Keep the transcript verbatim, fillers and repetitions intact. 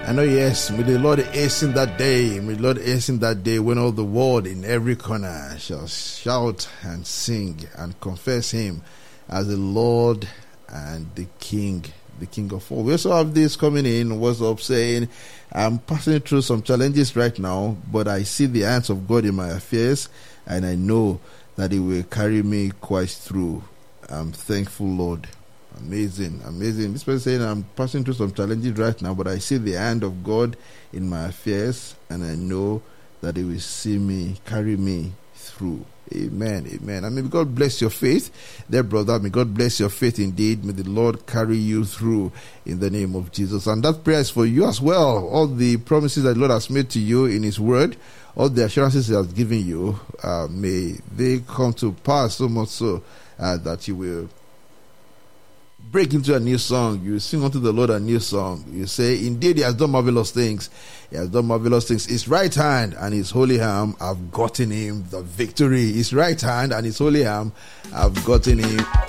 I know, yes, may the Lord hasten that day. May the Lord hasten that day when all the world in every corner shall shout and sing and confess him as the Lord and the King, the King of all. We also have this coming in, what's up, saying, I'm passing through some challenges right now, but I see the hands of God in my affairs, and I know that he will carry me quite through. I'm thankful, Lord. Amazing, amazing. This person saying, I'm passing through some challenges right now, but I see the hand of God in my affairs, and I know that he will see me, carry me through. Amen, amen. And may God bless your faith there, brother. May God bless your faith indeed. May the Lord carry you through in the name of Jesus. And that prayer is for you as well. All the promises that the Lord has made to you in his word, all the assurances he has given you, uh, may they come to pass, so much so uh, that you will break into a new song. You sing unto the Lord a new song. You say, indeed, he has done marvelous things. He has done marvelous things. His right hand and his holy arm have gotten him the victory. His right hand and his holy arm have gotten him